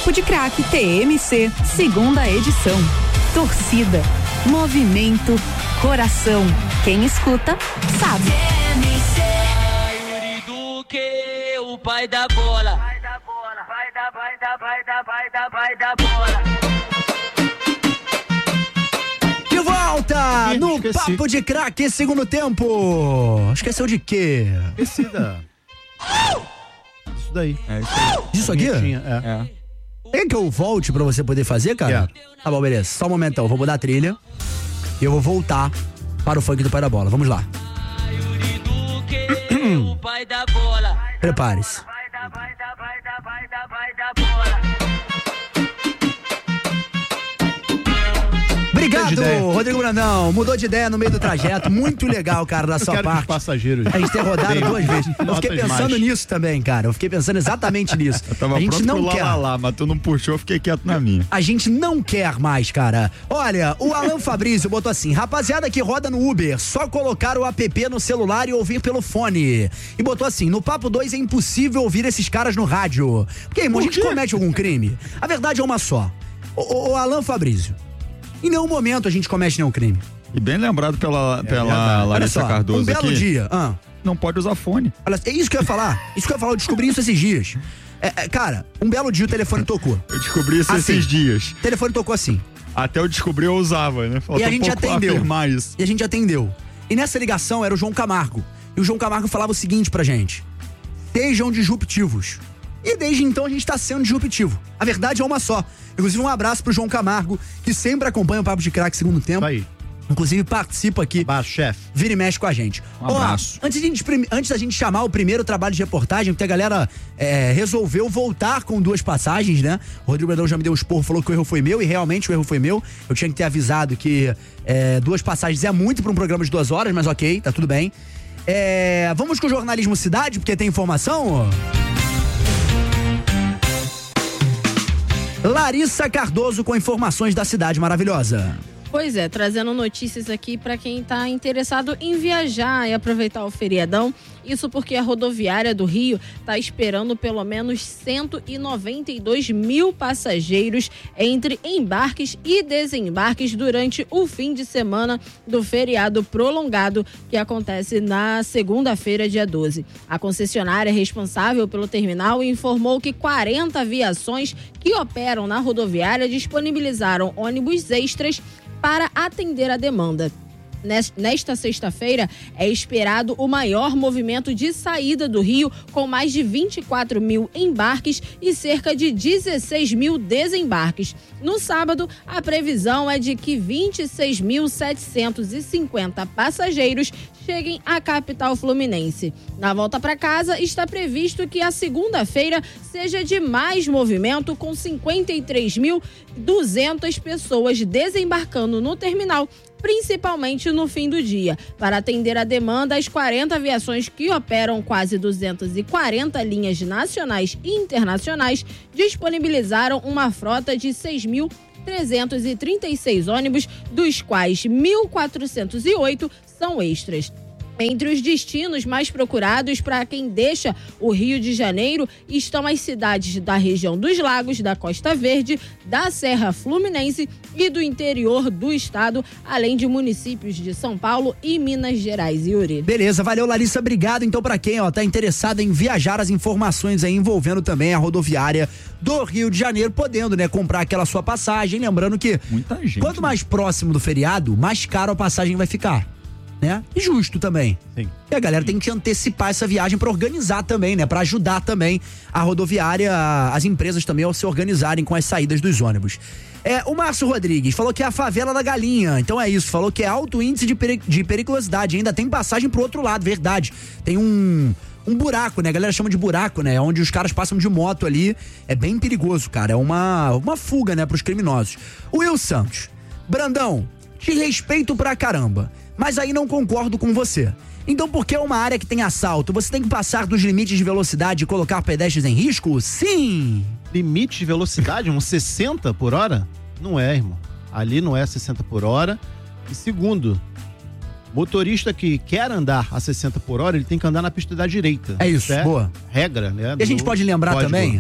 Papo de Craque TMC, segunda edição. Torcida, movimento, coração. Quem escuta, sabe. TMC. Yuri Duque, o pai da bola. Vai da bola, vai da bola. De volta no Papo de Craque, segundo tempo. Esqueceu de quê? Esquecida. Isso daí. É isso aí. Isso aqui? É. Quer que eu volte pra você poder fazer, cara? Tá bom, beleza. Só um momentão. Eu vou mudar a trilha e eu vou voltar para o funk do pai da bola. Vamos lá. Yuri Duque, o pai da bola. Prepare-se. Vai da bola. Obrigado, Rodrigo Brandão. Mudou de ideia no meio do trajeto. Muito legal, cara, da sua parte. Passageiros. A gente ter rodado duas vezes. Eu fiquei Notas pensando mais. nisso também, cara. Eu fiquei pensando exatamente nisso. Eu tava A gente pronto não pro quer. lá, mas tu não puxou, eu fiquei quieto na minha. A gente não quer mais, cara. Olha, o Alan Fabrício botou assim: rapaziada que roda no Uber, só colocar o app no celular e ouvir pelo fone. E botou assim: no Papo 2 é impossível ouvir esses caras no rádio. Porque, irmão, a gente comete algum crime? A verdade é uma só. O Alan Fabrício, em nenhum momento a gente comete nenhum crime. E bem lembrado pela Olha Larissa só, Cardoso um belo aqui. dia. Não pode usar fone. Olha, é isso que eu ia falar. Eu descobri isso esses dias. Cara, um belo dia o telefone tocou. Eu descobri isso Assim. esses dias. O telefone tocou assim. Até eu descobri, eu usava, né? Falta E a gente atendeu. afirmar isso. E a gente atendeu. E nessa ligação era o João Camargo. E o João Camargo falava o seguinte pra gente: sejam disruptivos. E desde então a gente tá sendo disruptivo. A verdade é uma só. Inclusive um abraço pro João Camargo, que sempre acompanha o Papo de Craque segundo tempo. Isso aí. Inclusive participa aqui. Abraço, chefe. Vira e mexe com a gente. Um abraço. Antes da gente chamar o primeiro trabalho de reportagem, porque a galera resolveu voltar com duas passagens, né? O Rodrigo Brandão já me deu um esporro, falou que o erro foi meu, e realmente o erro foi meu. Eu tinha que ter avisado que duas passagens é muito pra um programa de 2 horas, mas ok, tá tudo bem. Vamos com o jornalismo Cidade, porque tem informação? Larissa Cardoso com informações da Cidade Maravilhosa. Pois é, trazendo notícias aqui para quem está interessado em viajar e aproveitar o feriadão. Isso porque a rodoviária do Rio está esperando pelo menos 192 mil passageiros entre embarques e desembarques durante o fim de semana do feriado prolongado que acontece na segunda-feira, dia 12. A concessionária responsável pelo terminal informou que 40 aviações que operam na rodoviária disponibilizaram ônibus extras para atender a demanda. Nesta sexta-feira é esperado o maior movimento de saída do Rio, com mais de 24 mil embarques e cerca de 16 mil desembarques. No sábado, a previsão é de que 26.750 passageiros cheguem à capital fluminense. Na volta para casa, está previsto que a segunda-feira seja de mais movimento, com 53.200 pessoas desembarcando no terminal, principalmente no fim do dia. Para atender a demanda, as 40 aviações que operam quase 240 linhas nacionais e internacionais disponibilizaram uma frota de 6.336 ônibus, dos quais 1.408 são extras. Entre os destinos mais procurados para quem deixa o Rio de Janeiro estão as cidades da região dos Lagos, da Costa Verde, da Serra Fluminense e do interior do estado, além de municípios de São Paulo e Minas Gerais. Yuri. Beleza, valeu, Larissa, obrigado. Então, para quem tá interessado em viajar, as informações aí envolvendo também a rodoviária do Rio de Janeiro, podendo, né, comprar aquela sua passagem. Lembrando que Muita gente, quanto mais próximo do feriado, mais caro a passagem vai ficar, né? E justo também. Sim. E a galera tem que antecipar essa viagem para organizar também, né? Para ajudar também a rodoviária, as empresas também, a se organizarem com as saídas dos ônibus. O Márcio Rodrigues falou que é a favela da Galinha. Então é isso, falou que é alto índice de periculosidade. Ainda tem passagem pro outro lado, verdade. Tem um buraco, né? A galera chama de buraco, né? Onde os caras passam de moto ali. É bem perigoso, cara. É uma fuga, né? Pros criminosos. O Will Santos. Brandão, te respeito pra caramba, mas aí não concordo com você. Então, porque é uma área que tem assalto, você tem que passar dos limites de velocidade e colocar pedestres em risco? Sim! Limite de velocidade, uns 60 por hora? Não é, irmão. Ali não é 60 por hora. E segundo, motorista que quer andar a 60 por hora, ele tem que andar na pista da direita. É isso, boa. Regra, né? E a gente pode lembrar também,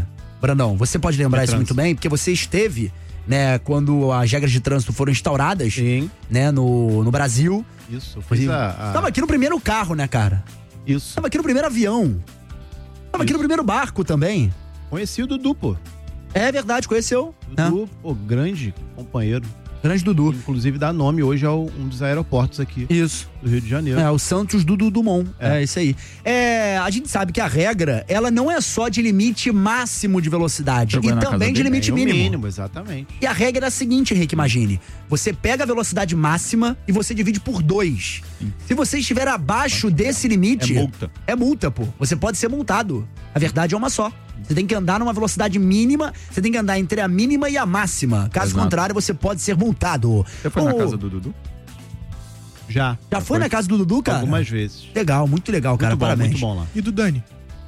Brandão, você pode lembrar isso trânsito. muito bem, porque você esteve, né, quando as regras de trânsito foram instauradas, Sim. né, no Brasil. Isso, eu fiz Tava aqui no primeiro carro, né, cara? Isso. Tava aqui no primeiro avião. Tava aqui no primeiro barco também. Conheci o Dudu, pô. É verdade, conheceu. Né? Dudu, pô, grande companheiro. Grande Dudu. Inclusive dá nome hoje a um dos aeroportos aqui Isso. do Rio de Janeiro. É, o Santos Dudu Dumont. É. É isso aí. A gente sabe que a regra, ela não é só de limite máximo de velocidade, Jogou e na também casa de dele. limite É o mínimo. exatamente. E a regra é a seguinte, Henrique, imagine. Você pega a velocidade máxima e você divide por 2. Se você estiver abaixo desse limite... É multa. É multa, pô. Você pode ser multado. A verdade é uma só. Você tem que andar numa velocidade mínima, você tem que andar entre a mínima e a máxima. Caso Exato. contrário, você pode ser multado. Você foi na casa do Dudu? Já foi na casa do Dudu, cara? algumas vezes. Legal, muito legal, cara. Muito bom, Parabéns. muito bom lá. E do Dani?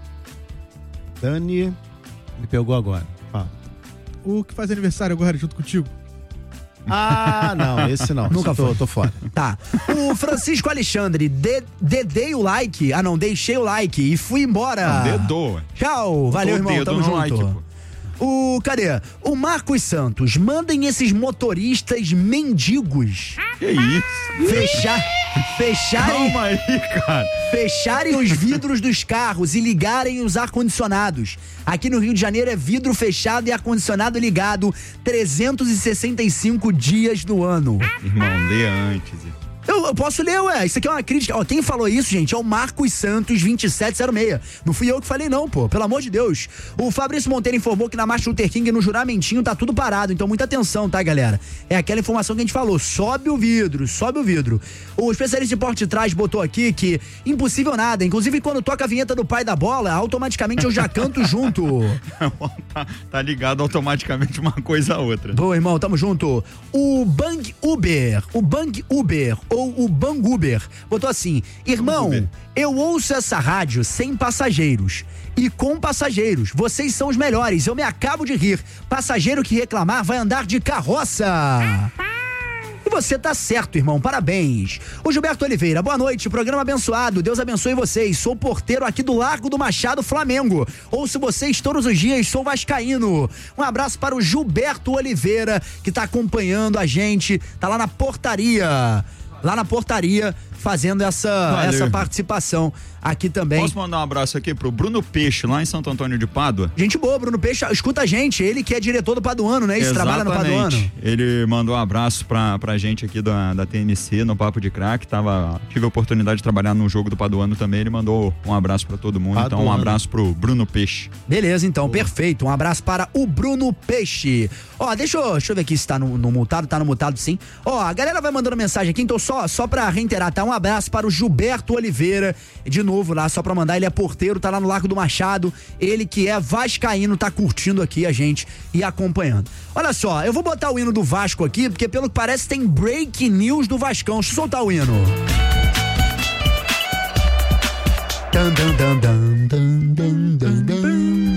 Dani me pegou agora. Fala. O que faz aniversário agora junto contigo? Ah, não, esse não. Nunca Esse foi. tô fora. Tá. O Francisco Alexandre, dedei o like. Ah, não, deixei o like e fui embora. Dedou. Tchau. Valeu, Botou o irmão. dedo Tamo no junto. like, pô. Cadê? O Marcos Santos. Mandem esses motoristas mendigos Que isso? fecharem Calma aí, cara. fecharem os vidros dos carros e ligarem os ar-condicionados. Aqui no Rio de Janeiro é vidro fechado e ar-condicionado ligado 365 dias no ano. Irmão, lê antes. Eu posso ler, ué. Isso aqui é uma crítica. Ó, quem falou isso, gente, é o Marcos Santos 2706. Não fui eu que falei, não, pô. Pelo amor de Deus. O Fabrício Monteiro informou que na Martin Luther King, no juramentinho, tá tudo parado. Então, muita atenção, tá, galera? É aquela informação que a gente falou. Sobe o vidro, sobe o vidro. O especialista de porte de trás botou aqui que impossível nada. Inclusive, quando toca a vinheta do pai da bola, automaticamente eu já canto junto. Tá ligado automaticamente uma coisa a outra. Boa, irmão, tamo junto. O Bang Uber, ou o Banguber, botou assim: irmão, Banguber. eu ouço essa rádio sem passageiros e com passageiros. Vocês são os melhores, eu me acabo de rir. Passageiro que reclamar vai andar de carroça. E você tá certo, irmão, parabéns. O Gilberto Oliveira, boa noite, programa abençoado, Deus abençoe vocês. Sou porteiro aqui do Largo do Machado, Flamengo. Ouço vocês todos os dias, sou vascaíno. Um abraço para o Gilberto Oliveira, que tá acompanhando a gente, tá lá na portaria, fazendo essa participação aqui também. Posso mandar um abraço aqui pro Bruno Peixe, lá em Santo Antônio de Pádua? Gente boa, Bruno Peixe, escuta a gente, ele que é diretor do Paduano, né? Ele trabalha no Paduano. Ele mandou um abraço pra gente aqui da TNC, no Papo de Crack. Tive a oportunidade de trabalhar no jogo do Paduano também, ele mandou um abraço pra todo mundo. Paduano. Então um abraço pro Bruno Peixe. Beleza, então, perfeito. Um abraço para o Bruno Peixe. Ó, deixa eu ver aqui se tá no mutado, tá no mutado sim. Ó, a galera vai mandando mensagem aqui, então só pra reiterar, tá? Um abraço para o Gilberto Oliveira, de novo lá, só pra mandar, ele é porteiro, tá lá no Largo do Machado, ele que é vascaíno, tá curtindo aqui a gente e acompanhando. Olha só, eu vou botar o hino do Vasco aqui, porque pelo que parece tem break news do Vascão. Deixa eu soltar o hino. Dan, dan, dan, dan, dan, dan, dan, dan.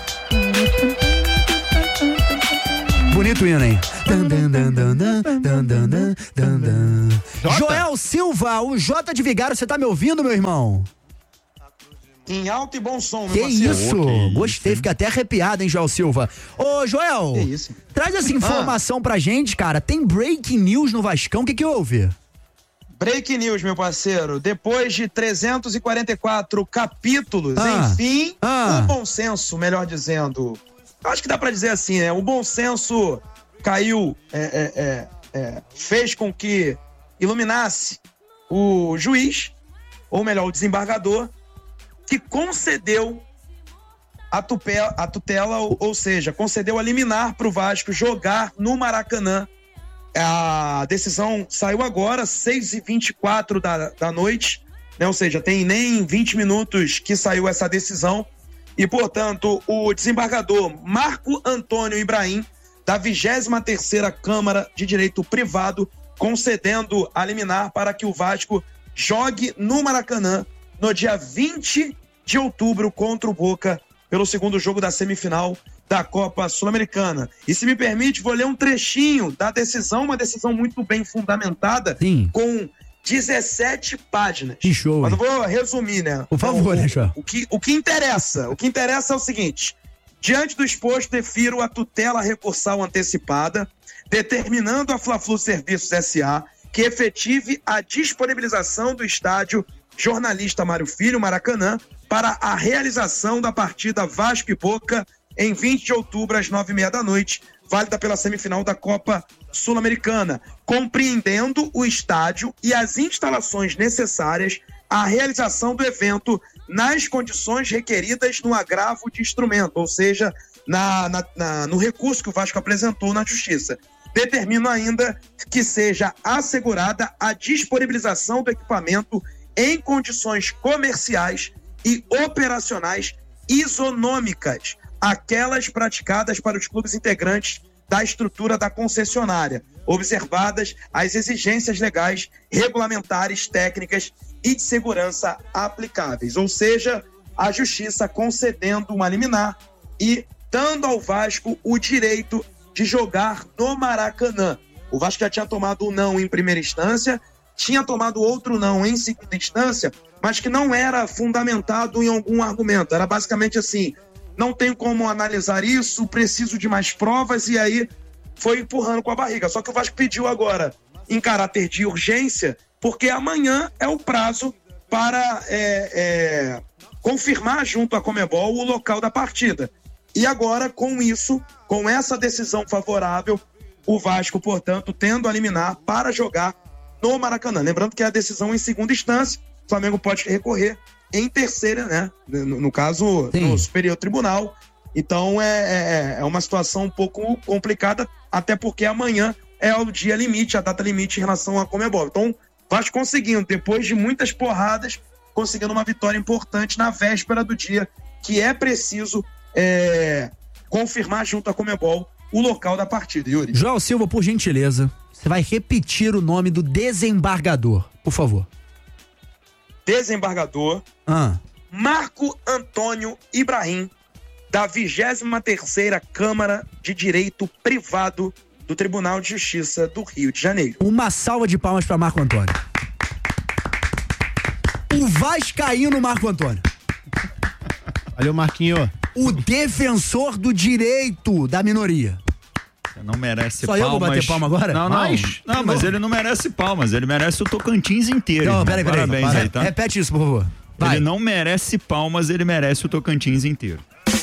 Bonito hino, hein? Dan, dan, dan, dan, dan, dan, dan, dan, dan. Joel Silva, o Jota de Vigário, você tá me ouvindo, meu irmão? Em alto e bom som, meu Que parceiro. isso? Gostei, fica até arrepiado, hein, Joel Silva. Ô, Joel, Que isso? traz essa informação pra gente, cara. Tem breaking news no Vascão, o que houve? Break news, meu parceiro. Depois de 344 capítulos, enfim, o bom senso, melhor dizendo. Acho que dá pra dizer assim, né? O bom senso caiu, fez com que iluminasse o juiz, ou melhor, o desembargador, que concedeu a tutela, ou seja, concedeu a liminar para o Vasco jogar no Maracanã. A decisão saiu agora, 6h24 da noite, né? Ou seja, tem nem 20 minutos que saiu essa decisão. E, portanto, o desembargador Marco Antônio Ibrahim, da 23ª Câmara de Direito Privado, concedendo a liminar para que o Vasco jogue no Maracanã no dia 20 de outubro contra o Boca, pelo segundo jogo da semifinal da Copa Sul-Americana. E se me permite, vou ler um trechinho da decisão, uma decisão muito bem fundamentada, Sim. com 17 páginas. Que show, Mas hein? eu vou resumir, né? Por favor, né, João? O que interessa é o seguinte: Diante do exposto, defiro a tutela recursal antecipada, determinando a Fla-Flu Serviços S.A. que efetive a disponibilização do estádio Jornalista Mário Filho, Maracanã, para a realização da partida Vasco e Boca em 20 de outubro, às 9h30 da noite, válida pela semifinal da Copa Sul-Americana, compreendendo o estádio e as instalações necessárias à realização do evento nas condições requeridas no agravo de instrumento, ou seja, no recurso que o Vasco apresentou na Justiça. Determino ainda que seja assegurada a disponibilização do equipamento em condições comerciais e operacionais isonômicas, aquelas praticadas para os clubes integrantes da estrutura da concessionária, observadas as exigências legais, regulamentares, técnicas e de segurança aplicáveis. Ou seja, a Justiça concedendo uma liminar e dando ao Vasco o direito de jogar no Maracanã. O Vasco já tinha tomado um não em primeira instância, tinha tomado outro não em segunda instância, mas que não era fundamentado em algum argumento. Era basicamente assim: não tenho como analisar isso, preciso de mais provas, e aí foi empurrando com a barriga. Só que o Vasco pediu agora, em caráter de urgência, porque amanhã é o prazo para confirmar junto à Conmebol o local da partida. E agora, com isso, com essa decisão favorável, o Vasco, portanto, tendo a liminar para jogar no Maracanã. Lembrando que é a decisão em segunda instância, o Flamengo pode recorrer em terceira, né? No caso, sim, no Superior Tribunal. Então é uma situação um pouco complicada, até porque amanhã é o dia limite, a data limite em relação à Conmebol. Então, Vasco conseguindo, depois de muitas porradas, conseguindo uma vitória importante na véspera do dia, que é preciso confirmar junto à Conmebol o local da partida, Yuri. João Silva, por gentileza, você vai repetir o nome do desembargador, por favor. Desembargador Marco Antônio Ibrahim, da 23ª Câmara de Direito Privado do Tribunal de Justiça do Rio de Janeiro. Uma salva de palmas para Marco Antônio. O vascaíno Marco Antônio. Valeu, Marquinho. O defensor do direito da minoria. Você não merece palmas. Só eu vou bater palma agora? Não, mas ele não merece palmas, ele merece o Tocantins inteiro. Não, peraí. Parabéns aí, tá? Repete isso, por favor. Vai. Ele não merece palmas, ele merece o Tocantins inteiro.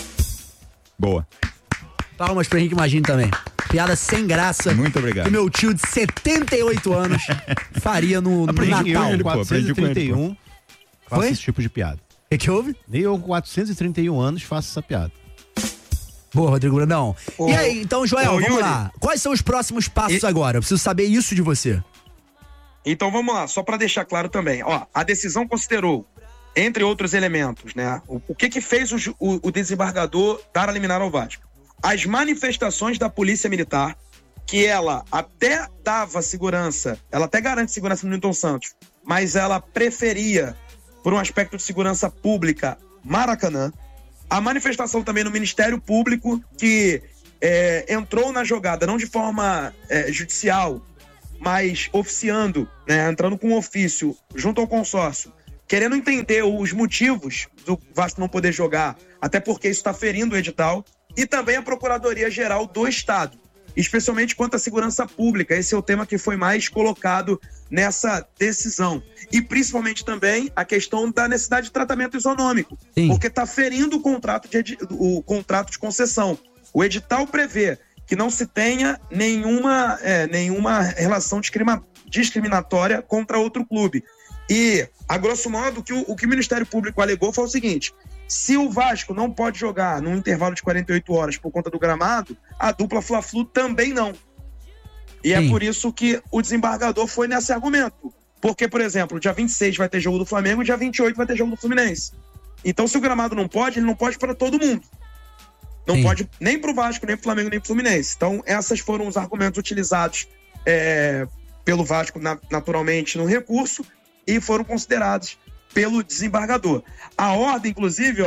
Boa. Palmas pro Henrique Magini também. Piada sem graça. Muito obrigado. Que meu tio de 78 anos faria no Natal. Eu, 431, faço esse tipo de piada. O que houve? Nem eu, com 431 anos, faço essa piada. Boa, Rodrigo Brandão. E aí, então, Joel, vamos Yuri, lá. Quais são os próximos passos agora? Eu preciso saber isso de você. Então vamos lá, só para deixar claro também. Ó, a decisão considerou, entre outros elementos, né? O que fez o desembargador dar a liminar ao Vasco? As manifestações da Polícia Militar, que ela até dava segurança, ela até garante segurança no Newton Santos, mas ela preferia, por um aspecto de segurança pública, Maracanã. A manifestação também no Ministério Público, que entrou na jogada, não de forma judicial, mas oficiando, né, entrando com um ofício junto ao consórcio, querendo entender os motivos do Vasco não poder jogar, até porque isso está ferindo o edital, e também a Procuradoria-Geral do Estado, especialmente quanto à segurança pública. Esse é o tema que foi mais colocado nessa decisão. E principalmente também a questão da necessidade de tratamento isonômico, sim, porque está ferindo o contrato de concessão. O edital prevê que não se tenha nenhuma relação discriminatória contra outro clube. E, a grosso modo, o que o Ministério Público alegou foi o seguinte: se o Vasco não pode jogar num intervalo de 48 horas por conta do gramado, a dupla Fla-Flu também não. E é por isso que o desembargador foi nesse argumento. Porque, por exemplo, dia 26 vai ter jogo do Flamengo e dia 28 vai ter jogo do Fluminense. Então, se o gramado não pode, ele não pode para todo mundo. Não pode nem pro Vasco, nem pro Flamengo, nem pro Fluminense. Então, esses foram os argumentos utilizados pelo Vasco, naturalmente, no recurso, e foram considerados pelo desembargador. A ordem, inclusive,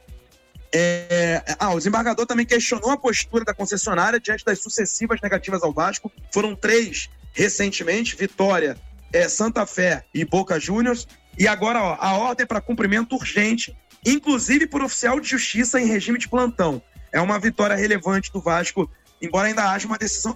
o desembargador também questionou a postura da concessionária diante das sucessivas negativas ao Vasco. Foram 3 recentemente: Vitória, Santa Fé e Boca Juniors. E agora, a ordem é para cumprimento urgente, inclusive por oficial de justiça em regime de plantão. é uma vitória relevante do Vasco, embora ainda haja uma decisão,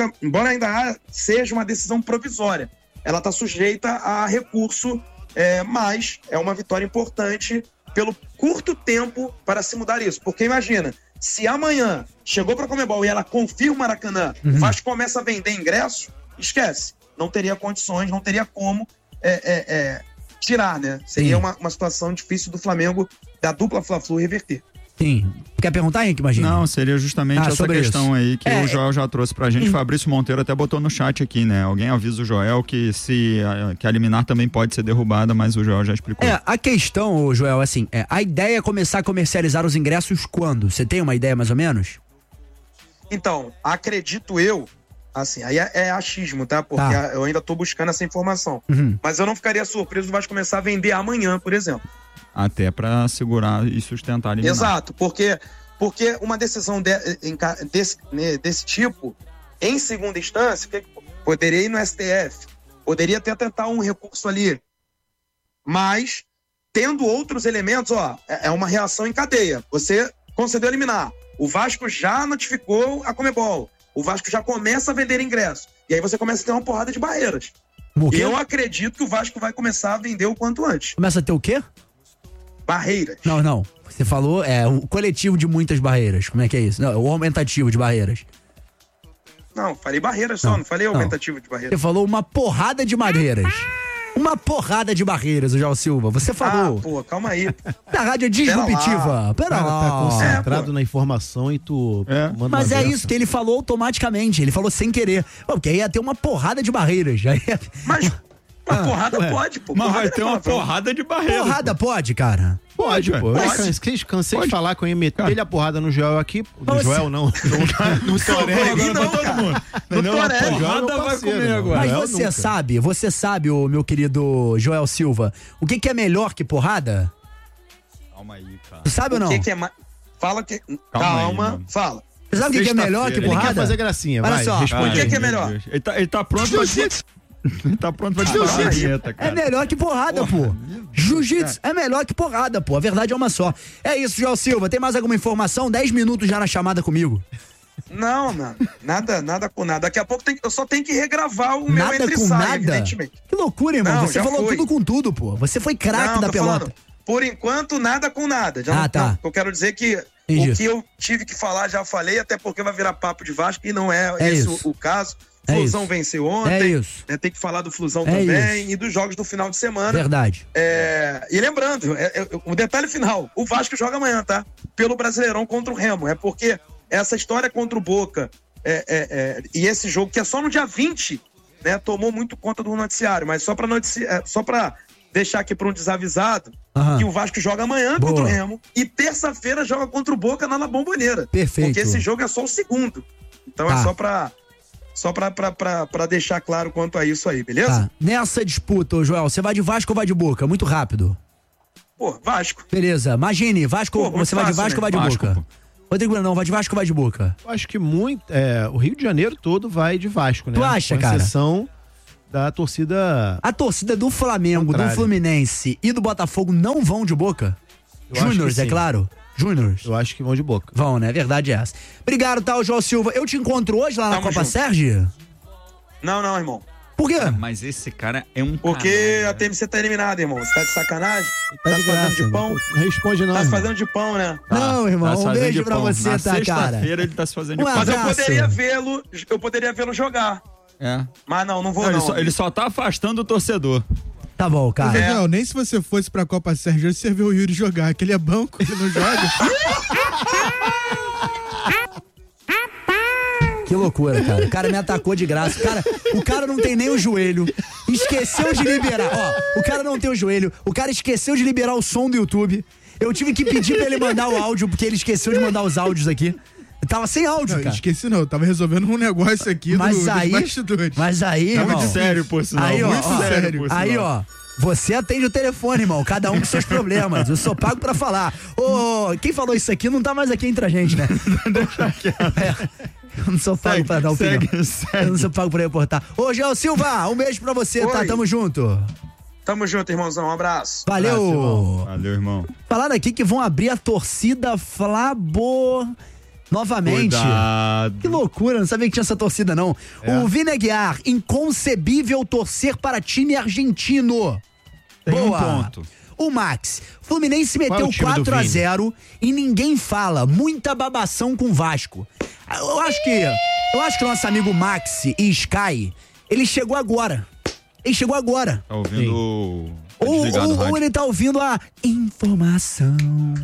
seja uma decisão provisória. Ela está sujeita a recurso, mas é uma vitória importante pelo curto tempo para se mudar isso. Porque imagina, se amanhã chegou para a Conmebol e ela confirma o Maracanã, o Vasco começa a vender ingresso, esquece. Não teria condições, não teria como tirar, né? Seria uma situação difícil do Flamengo, da dupla Fla-Flu, reverter. Sim. Quer perguntar, Henrique, imagina? Não, seria justamente essa questão isso aí que o Joel já trouxe pra gente. Fabrício Monteiro até botou no chat aqui, né? Alguém avisa o Joel que que a liminar também pode ser derrubada, mas o Joel já explicou. A questão, Joel, assim, a ideia é começar a comercializar os ingressos quando? Você tem uma ideia mais ou menos? Então, acredito eu, assim, aí é achismo, tá? Porque eu ainda tô buscando essa informação. Mas eu não ficaria surpreso do Vasco começar a vender amanhã, por exemplo. Até pra segurar e sustentar a liminar. Exato, porque uma decisão desse tipo, em segunda instância, poderia ir no STF, poderia até tentar um recurso ali, mas tendo outros elementos, é uma reação em cadeia. Você concedeu a liminar, o Vasco já notificou a Conmebol, o Vasco já começa a vender ingresso, e aí você começa a ter uma porrada de barreiras. Eu acredito que o Vasco vai começar a vender o quanto antes. Começa a ter o quê? Barreiras. Não. Você falou, o coletivo de muitas barreiras. Como é que é isso? Não, o aumentativo de barreiras. Não, falei barreiras só, não falei aumentativo de barreiras. Você falou uma porrada de barreiras. Uma porrada de barreiras, o João Silva. Você falou. Calma aí. A rádio é disruptiva. Pera lá. Tá concentrado na informação e tu manda. Mas isso que ele falou automaticamente. Ele falou sem querer. Porque aí ia ter uma porrada de barreiras. Mas uma porrada pode, pô. Mas vai ter uma porrada de barreiras. Porrada pode, cara? Pode, pô. Cansei de falar com ele, meter a porrada no Joel aqui. No Joel, não. No Torelli. Agora pra todo mundo. No Torelli. A porrada vai comer agora. Mas você sabe, o meu querido Joel Silva, o que é melhor que porrada? Calma aí, cara. Tu sabe ou não? O que é mais... Fala que... Calma, fala. Você sabe o que é melhor que porrada? Ele quer fazer gracinha, Olha vai. só. Responde O que é melhor? Ele tá pronto pra... Ele tá pronto pra disparar a vinheta, cara. É melhor que porrada, pô. Jiu-jitsu é melhor que porrada, pô. A verdade é uma só. É isso, Joel Silva. Tem mais alguma informação? 10 minutos já na chamada comigo. Não, mano. Nada com nada. Daqui a pouco eu só tenho que regravar o meu Nada com nada? evidentemente. Que loucura, irmão. Não, Você já falou foi. tudo com tudo, pô. Você foi craque da tô pelota. falando, por enquanto, nada com nada. Tá. Eu quero dizer que Entendi. o que eu tive que falar, já falei, até porque vai virar papo de Vasco e não é esse isso. o caso. É Flusão isso. venceu ontem. É isso. Tem que falar do Flusão É também isso. e dos jogos do final de semana. Verdade. E lembrando, o detalhe final, o Vasco joga amanhã, tá? Pelo Brasileirão contra o Remo. É porque essa história contra o Boca e esse jogo, que é só no dia 20, né? Tomou muito conta do noticiário, mas só pra deixar aqui para um desavisado, que o Vasco joga amanhã contra o Remo e terça-feira joga contra o Boca na La Bombonera. Perfeito. Porque esse jogo é só o segundo. Então é só pra deixar claro quanto a isso aí, beleza? Tá. Nessa disputa, Joel, você vai de Vasco ou vai de Boca? Muito rápido. Pô, Vasco. Beleza. Imagine, Vasco, Pô, você vai de fácil, Vasco ou vai de Vasco, Boca? pô. Rodrigo Brandão, vai de Vasco ou vai de Boca? Eu acho que o Rio de Janeiro todo vai de Vasco, né? Tu acha, com cara? exceção da torcida... A torcida do Flamengo, Contrário. do Fluminense e do Botafogo não vão de Boca? Eu acho Júniors, que é sim. claro. Júniors. Eu acho que vão de Boca. Vão, né? Verdade é essa. Obrigado, tá, João Silva. Eu te encontro hoje lá na Tamo Copa junto. Sérgio? Não, irmão. Por quê? Mas esse cara é um Porque canalha. a TMC tá eliminada, irmão. Você tá de sacanagem? Tá de se fazendo graça, de pão? não responde não, Tá se irmão. fazendo de pão, né? Não, irmão, Tá se um fazendo beijo de pra pão. você, Na tá, cara? sexta-feira ele tá se fazendo de Um pão. Mas eu abraço. poderia vê-lo jogar. É. Mas não vou Não, não. ele só tá afastando o torcedor. Tá bom, cara. Não, nem se você fosse pra Copa Sérgio, você vê o Yuri jogar. Aquele é banco, ele não joga. Que loucura, cara. O cara me atacou de graça. O cara não tem nem o joelho. Esqueceu de liberar. Ó, o cara não tem o joelho. O cara esqueceu de liberar o som do YouTube. Eu tive que pedir pra ele mandar o áudio, porque ele esqueceu de mandar os áudios aqui. Eu tava sem áudio, Não, cara. esqueci não, eu tava resolvendo um negócio aqui Mas dos aí, bastidores. Muito irmão. sério, por sinal. Aí, ó, muito ó, sério, por Aí, sinal. ó. Você atende o telefone, irmão. Cada um com seus problemas. Eu sou pago pra falar. Ô, quem falou isso aqui não tá mais aqui entre a gente, né? Deixa quieto. Eu não sou pago pra dar opinião. Eu não sou pago pra reportar. Ô, Joel Silva, um beijo pra você, tá? Oi. Tamo junto. Tamo junto, irmãozão. Um abraço. Valeu. Valeu, irmão. Falaram aqui que vão abrir a torcida Flabo... Novamente. Cuidado. Que loucura, não sabia que tinha essa torcida, não. O Vini Aguiar, inconcebível torcer para time argentino. Tem Boa. um ponto. O Max, Fluminense meteu o time do 4-0 e ninguém fala. Muita babação com o Vasco. Eu acho que o nosso amigo Max e Sky, ele chegou agora. Tá ouvindo Ou ele tá ouvindo a informação.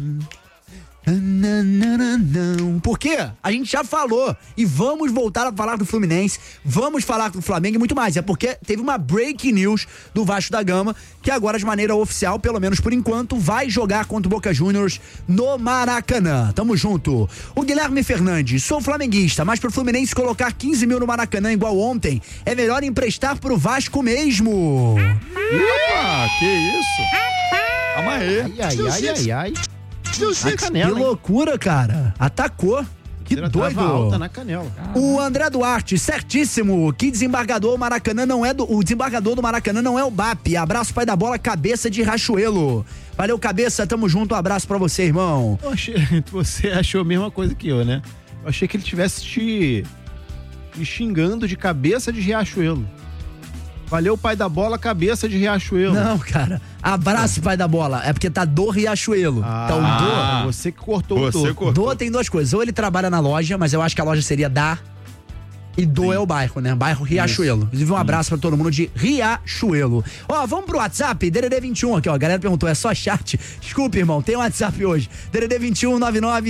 Porque a gente já falou e vamos voltar a falar do Fluminense, vamos falar do Flamengo e muito mais. É porque teve uma break news do Vasco da Gama que agora de maneira oficial, pelo menos por enquanto, vai jogar contra o Boca Juniors no Maracanã. Tamo junto. O Guilherme Fernandes, sou flamenguista, mas pro Fluminense colocar 15 mil no Maracanã igual ontem, é melhor emprestar pro Vasco mesmo. Opa, que isso? Calma aí. Ai. Que loucura, cara. Atacou. Que doido. Alta na canela. O André Duarte, certíssimo. Que desembargador o Maracanã não é o desembargador do Maracanã não é o BAP. Abraço, pai da bola, Cabeça de Rachuelo. Valeu, Cabeça, tamo junto. Um abraço pra você, irmão. Você achou a mesma coisa que eu, né? Eu achei que ele tivesse te xingando de Cabeça de Riachuelo. Valeu, pai da bola, Cabeça de Riachuelo. Não, cara. Abraço, pai da bola. É porque tá do Riachuelo. Então, você que cortou o do. Do tem duas coisas. Ou ele trabalha na loja, mas eu acho que a loja seria da. E do é o bairro, né? Bairro Riachuelo. Inclusive, um abraço pra todo mundo de Riachuelo. Ó, vamos pro WhatsApp, DDD 21 aqui, ó. A galera perguntou, é só chat? Desculpe, irmão, tem WhatsApp hoje. DDD 21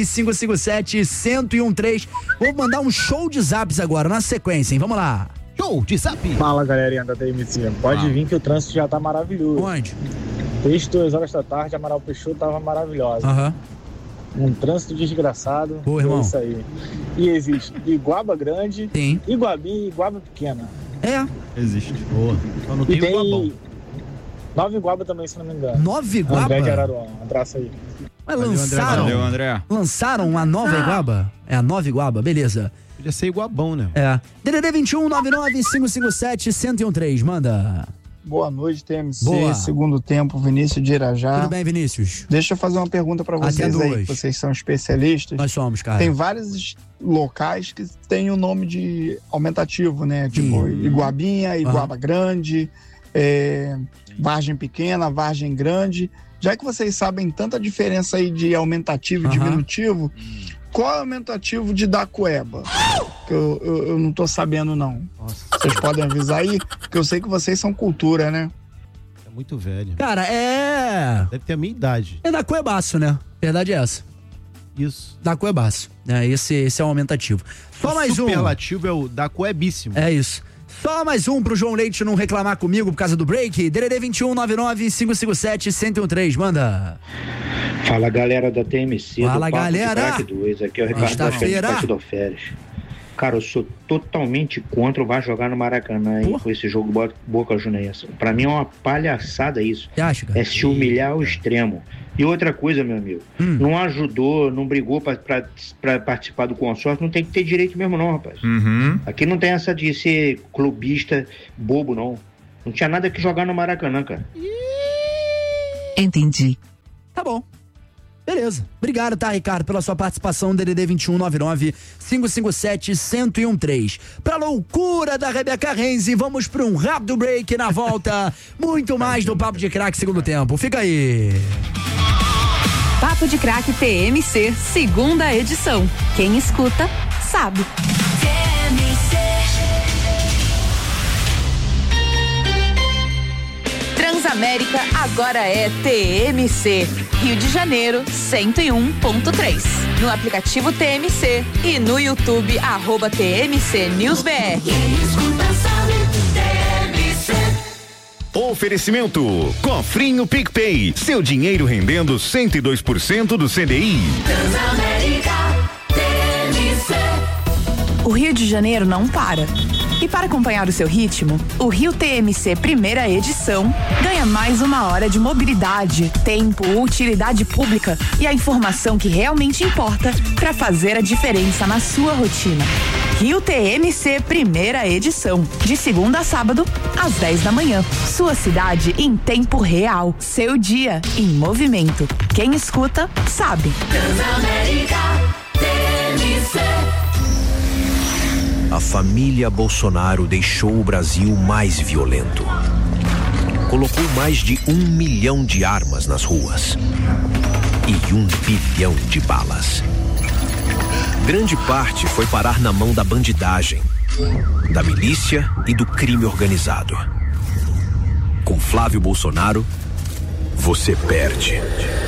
99557 1013. Vou mandar um show de zaps agora, na sequência, hein? Vamos lá. Show de zap. Fala, galerinha da TMC. Pode vir que o trânsito já tá maravilhoso. Onde? Desde 2 horas da tarde, a Amaral Peixoto tava maravilhosa. Um trânsito desgraçado. Pô, irmão. É isso aí. E existe Iguaba Grande, Tem. Iguabinha e Iguaba Pequena. Existe. Boa. Só não tem Iguabão. Nova Iguaba também, se não me engano. Nova Iguaba? André de Araruama. Um abraço aí. Mas lançaram. Valeu, André. Lançaram uma nova Iguaba? É a nova Iguaba, beleza. Podia ser Iguabão, né? É. DDD 21 99557 1013. Manda. Boa noite, TMC. Boa. Segundo tempo, Vinícius de Irajá. Tudo bem, Vinícius? Deixa eu fazer uma pergunta pra vocês aí, que vocês são especialistas. Nós somos, cara. Tem vários locais que tem o nome de aumentativo, né? Tipo, Iguabinha, Iguaba Grande, Vargem Pequena, Vargem Grande. Já que vocês sabem tanta diferença aí de aumentativo e diminutivo, qual é o aumentativo de Dacoeba? Que eu não tô sabendo, não. Nossa. Vocês podem avisar aí? Porque eu sei que vocês são cultura, né? É muito velho. Cara, Deve ter a minha idade. É Dacoebaço, né? Verdade é essa. Isso. Dacoebaço. Esse é o aumentativo. Só mais um. O superlativo é o Dacoebíssimo. É isso. Só mais um pro João Leite não reclamar comigo por causa do break. DDD 21 99557 1013. Manda. Fala, galera da TMC. Fala, galera. Aqui é o Ricardo da Férias. Cara, eu sou totalmente contra o Vasco jogar no Maracanã com esse jogo Boca Juniors. Pra mim é uma palhaçada isso. Você acha, cara? É se humilhar ao extremo. E outra coisa, meu amigo, não ajudou, não brigou pra participar do consórcio, não tem que ter direito mesmo não, rapaz. Aqui não tem essa de ser clubista bobo, não. Não tinha nada que jogar no Maracanã, cara. Entendi. Tá bom. Beleza. Obrigado, tá, Ricardo, pela sua participação. DDD 2199 557 1013. Pra loucura da Rebeca Renzi, vamos pra um rápido break. Na volta, muito mais do Papo de Craque segundo tempo. Fica aí. Papo de Craque TMC, segunda edição. Quem escuta, sabe. Transamérica agora é TMC. Rio de Janeiro, 101.3. No aplicativo TMC e no YouTube, @TMC NewsBR. Oferecimento Cofrinho PicPay, seu dinheiro rendendo 102% do CDI. O Rio de Janeiro não para. E para acompanhar o seu ritmo, o Rio TMC primeira edição ganha mais uma hora de mobilidade, tempo, utilidade pública e a informação que realmente importa para fazer a diferença na sua rotina. Rio TMC primeira edição, de segunda a sábado, às 10 da manhã. Sua cidade em tempo real, seu dia em movimento. Quem escuta, sabe. Transamérica TMC. A família Bolsonaro deixou o Brasil mais violento. Colocou mais de 1 milhão de armas nas ruas e 1 bilhão de balas. Grande parte foi parar na mão da bandidagem, da milícia e do crime organizado. Com Flávio Bolsonaro, você perde.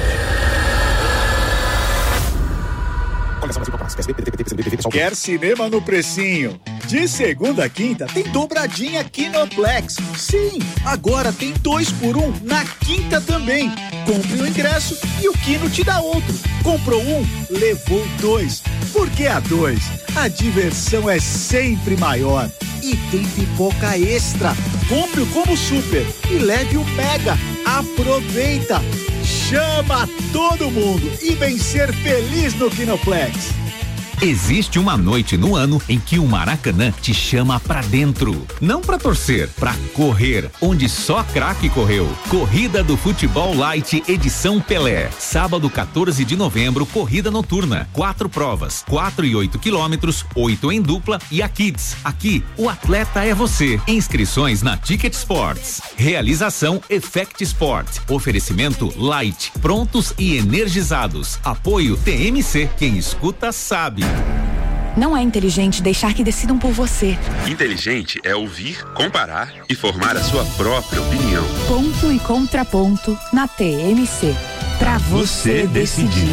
Quer cinema no precinho? De segunda a quinta tem dobradinha Kinoplex. Sim, agora tem 2 por 1 na quinta também. Compre o ingresso e o Kino te dá outro. Comprou 1, levou 2. Porque a 2, a diversão é sempre maior. E tem pipoca extra. Compre o Combo Super e leve o Mega. Aproveita! Chama todo mundo e vem ser feliz no Kinoplex. Existe uma noite no ano em que o Maracanã te chama pra dentro. Não pra torcer, pra correr, onde só craque correu. Corrida do Futebol Light edição Pelé. Sábado 14 de novembro, corrida noturna. 4 provas, 4 e 8 quilômetros, 8 em dupla e a Kids. Aqui, o atleta é você. Inscrições na Ticket Sports. Realização Effect Sport. Oferecimento Light. Prontos e energizados. Apoio TMC. Quem escuta sabe. Não é inteligente deixar que decidam por você. Inteligente é ouvir, comparar e formar a sua própria opinião. Ponto e contraponto na TMC. Pra você decidir.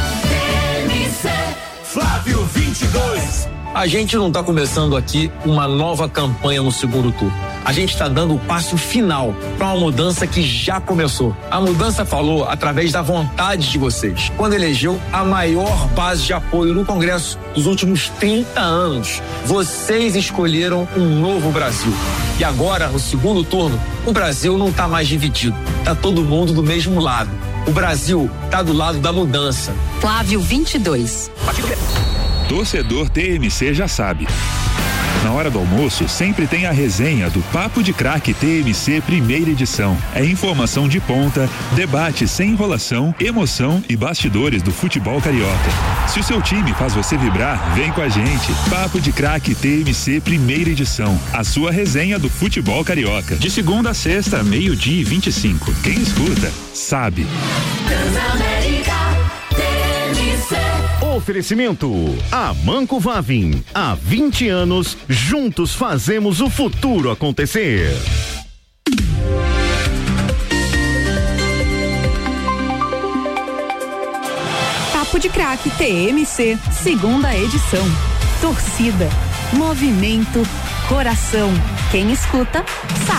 TMC Flávio 22. A gente não está começando aqui uma nova campanha no segundo turno. A gente está dando o passo final para uma mudança que já começou. A mudança falou através da vontade de vocês, quando elegeu a maior base de apoio no Congresso dos últimos 30 anos. Vocês escolheram um novo Brasil. E agora, no segundo turno, o Brasil não está mais dividido. Tá todo mundo do mesmo lado. O Brasil tá do lado da mudança. Flávio 22. Torcedor TMC já sabe. Na hora do almoço, sempre tem a resenha do Papo de Craque TMC primeira edição. É informação de ponta, debate sem enrolação, emoção e bastidores do futebol carioca. Se o seu time faz você vibrar, vem com a gente. Papo de Craque TMC primeira edição. A sua resenha do futebol carioca. De segunda a sexta, 12:25. Quem escuta, sabe. Oferecimento Amanco Vavin. Há 20 anos, juntos fazemos o futuro acontecer. Papo de Craque TMC, segunda edição. Torcida, movimento, coração. Quem escuta, sabe.